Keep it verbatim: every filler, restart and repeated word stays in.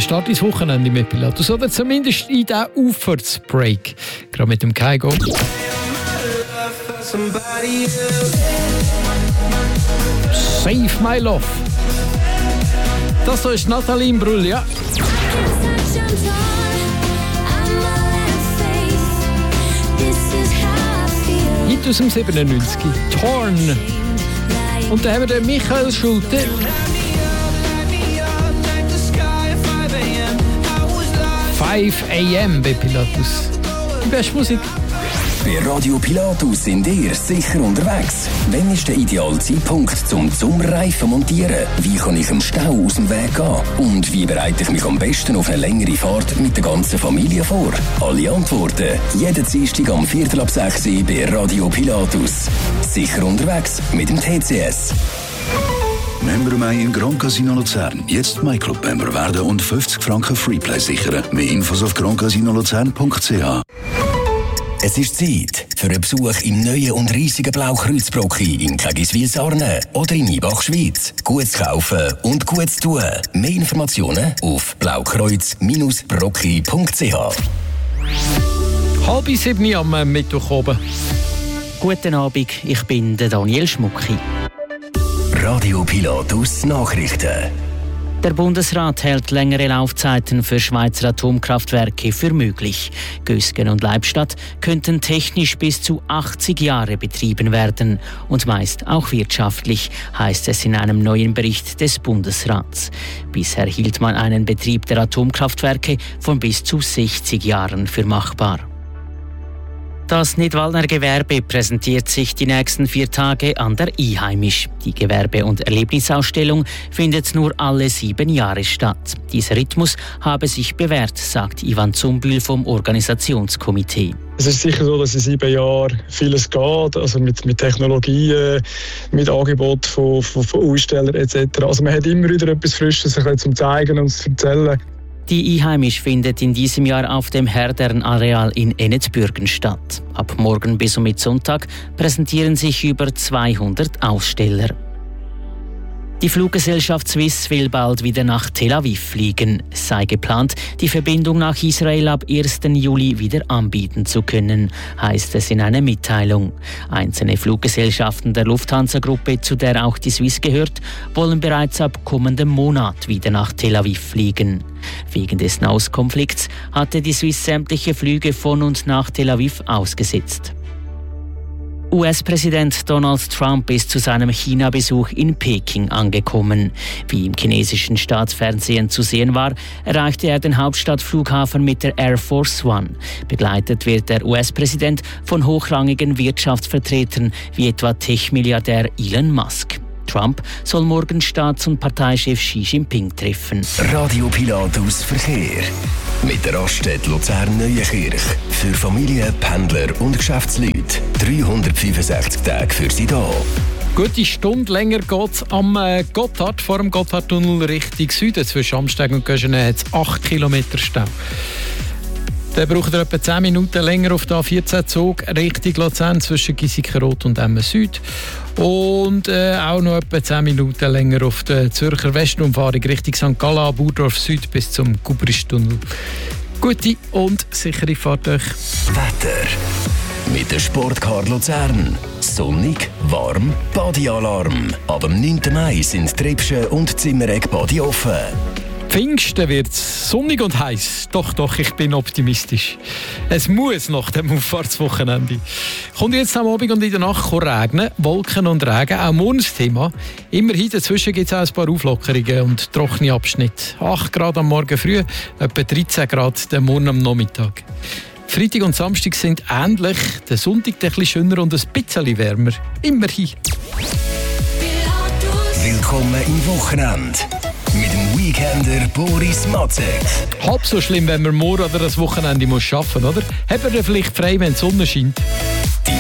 Start ins Wochenende mit Pilatus. Oder zumindest in diesen Aufwärtsbreak. Gerade mit dem Kaigo. Save my love. Das hier ist Nathalie Imbruglia. Hit aus dem siebenundneunzig. Torn. Und dann haben wir den Michael Schulte. five a.m. bei Pilatus. Die beste Musik. Bei Radio Pilatus sind ihr sicher unterwegs. Wann ist der ideale Zeitpunkt zum Sommerreifen montieren? Wie kann ich im Stau aus dem Weg gehen? Und wie bereite ich mich am besten auf eine längere Fahrt mit der ganzen Familie vor? Alle Antworten jeden Dienstag am Viertel ab sechs bei Radio Pilatus. Sicher unterwegs mit dem T C S. Member Mai im Grand Casino Luzern. Jetzt MyClub-Member werden und fünfzig Franken Freeplay sichern. Mehr Infos auf grand casino luzern punkt c h. Es ist Zeit für einen Besuch im neuen und riesigen Blaukreuzbrocki in Kägiswil-Sarne oder in Ibach, Schweiz. Gut zu kaufen und gut zu tun. Mehr Informationen auf blaukreuz Bindestrich brocki punkt c h. Halb sieben am Mittwoch oben. Guten Abend, ich bin der Daniel Schmucki. Radio Pilatus Nachrichten. Der Bundesrat hält längere Laufzeiten für Schweizer Atomkraftwerke für möglich. Gösgen und Leibstadt könnten technisch bis zu achtzig Jahre betrieben werden und meist auch wirtschaftlich, heißt es in einem neuen Bericht des Bundesrats. Bisher hielt man einen Betrieb der Atomkraftwerke von bis zu sechzig Jahren für machbar. Das Nidwaldner Gewerbe präsentiert sich die nächsten vier Tage an der Einheimisch. Die Gewerbe- und Erlebnisausstellung findet nur alle sieben Jahre statt. Dieser Rhythmus habe sich bewährt, sagt Ivan Zumbühl vom Organisationskomitee. Es ist sicher so, dass in sieben Jahren vieles geht, also mit, mit Technologien, mit Angeboten von, von, von Ausstellern et cetera. Also man hat immer wieder etwas Frisches zum Zeigen und zu erzählen. Die Einheimisch findet in diesem Jahr auf dem Herdern-Areal in Ennetbürgen statt. Ab morgen bis um Sonntag präsentieren sich über zweihundert Aussteller. Die Fluggesellschaft Swiss will bald wieder nach Tel Aviv fliegen. Es sei geplant, die Verbindung nach Israel ab ersten Juli wieder anbieten zu können, heißt es in einer Mitteilung. Einzelne Fluggesellschaften der Lufthansa-Gruppe, zu der auch die Swiss gehört, wollen bereits ab kommendem Monat wieder nach Tel Aviv fliegen. Wegen des Nahostkonflikts hatte die Swiss sämtliche Flüge von und nach Tel Aviv ausgesetzt. U S-Präsident Donald Trump ist zu seinem China-Besuch in Peking angekommen. Wie im chinesischen Staatsfernsehen zu sehen war, erreichte er den Hauptstadtflughafen mit der Air Force One. Begleitet wird der U S-Präsident von hochrangigen Wirtschaftsvertretern wie etwa Tech-Milliardär Elon Musk. Trump soll morgen Staats- und Parteichef Xi Jinping treffen. Radio Pilatus Verkehr. Mit der Raststätte Luzern-Neuenkirch. Für Familien, Pendler und Geschäftsleute. dreihundertfünfundsechzig Tage für Sie da. Gute Stunde länger geht es am äh, Gotthard, vor dem Gotthardtunnel Richtung Süden. Zwischen Amsteg und Göschenen hat es acht Kilometer Stau. Dann braucht ihr etwa zehn Minuten länger auf den A vierzehn Zug Richtung Luzern zwischen Giesikenrot und Emmen Süd. Und äh, auch noch etwa zehn Minuten länger auf der Zürcher Westumfahrung Richtung Sankt Gallen, Burdorf Süd bis zum Kubristunnel. Gute und sichere Fahrt euch. Wetter. Mit der Sportcar Luzern. Sonnig, warm, Badealarm. Ab dem neunten Mai sind Triebsche und Zimmereck-Bade offen. Pfingsten wird sonnig und heiß. Doch, doch, ich bin optimistisch. Es muss nach dem Auffahrtswochenende. Kommt jetzt am Abend und in der Nacht regnen, Wolken und Regen, auch morgen das Thema. Immerhin dazwischen gibt es auch ein paar Auflockerungen und trockene Abschnitte. acht Grad am Morgen früh, etwa dreizehn Grad den Morgen am Nachmittag. Freitag und Samstag sind ähnlich, der Sonntag ein bisschen schöner und ein bisschen wärmer. Immerhin. Willkommen im Wochenende. Mit dem Weekender Boris Matzek. Halb so schlimm, wenn man morgen oder das Wochenende muss arbeiten muss, oder? Hat man dann vielleicht frei, wenn die Sonne scheint? Die